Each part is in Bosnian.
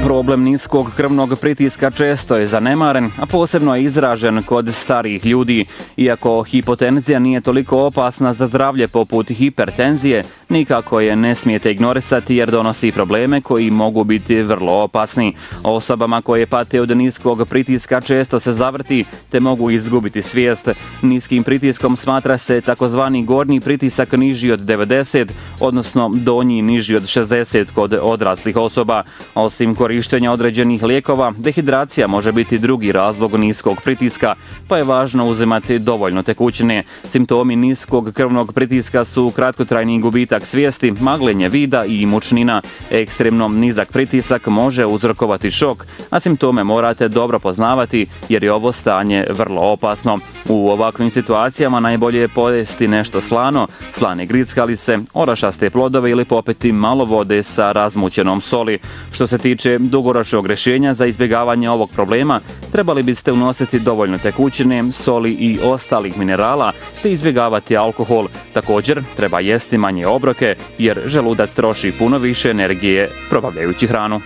Problem niskog krvnog pritiska često je zanemaren, a posebno je izražen kod starijih ljudi. Iako hipotenzija nije toliko opasna za zdravlje poput hipertenzije, nikako je ne smijete ignorisati jer donosi probleme koji mogu biti vrlo opasni. Osobama koje pate od niskog pritiska često se zavrti te mogu izgubiti svijest. Niskim pritiskom smatra se takozvani gornji pritisak niži od 90, odnosno donji niži od 60 kod odraslih osoba. Osim korištenja određenih lijekova, dehidracija može biti drugi razlog niskog pritiska, pa je važno uzimati dovoljno tekućine. Simptomi niskog krvnog pritiska su kratkotrajni gubitak svijesti, magljenje vida i mučnina. Ekstremno nizak pritisak može uzrokovati šok, a simptome morate dobro poznavati jer je ovo stanje vrlo opasno. U ovakvim situacijama najbolje je pojesti nešto slano, slane grickalice, orašaste plodove ili popiti malo vode sa razmućenom soli. Što se tiče dugoročnog rješenja za izbjegavanje ovog problema, trebali biste unositi dovoljno tekućine, soli i ostalih minerala te izbjegavati alkohol. Također, treba jesti manje obroke jer želudac troši puno više energije probavljajući hranu.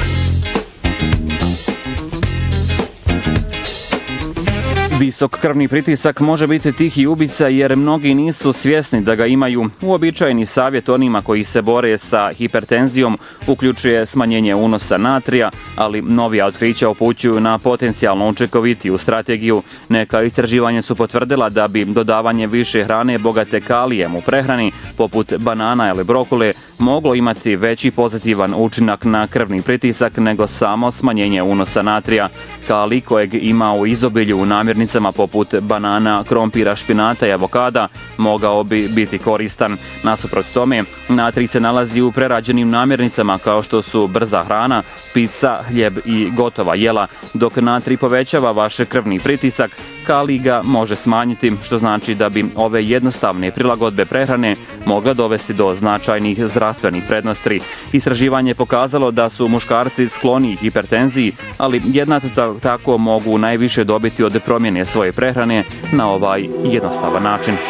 Visok krvni pritisak može biti tihi ubica jer mnogi nisu svjesni da ga imaju. Uobičajeni savjet onima koji se bore sa hipertenzijom uključuje smanjenje unosa natrija, ali novija otkrića upućuju na potencijalno učinkovitiju strategiju. Neka istraživanja su potvrdila da bi dodavanje više hrane bogate kalijem u prehrani, poput banana ili brokule, moglo imati veći pozitivan učinak na krvni pritisak nego samo smanjenje unosa natrija. Kalij kojeg ima u izobilju u namirnicama poput banana, krompira, špinata i avokada mogao bi biti koristan. Nasuprot tome, natrij se nalazi u prerađenim namirnicama kao što su brza hrana, pizza, hljeb i gotova jela. Dok natrij povećava vaš krvni pritisak, kalij ga može smanjiti, što znači da bi ove jednostavne prilagodbe prehrane mogle dovesti do značajnih zdravstvenih prednosti. Istraživanje je pokazalo da su muškarci skloni hipertenziji, ali jednako tako mogu najviše dobiti od promjene svoje prehrane na ovaj jednostavan način.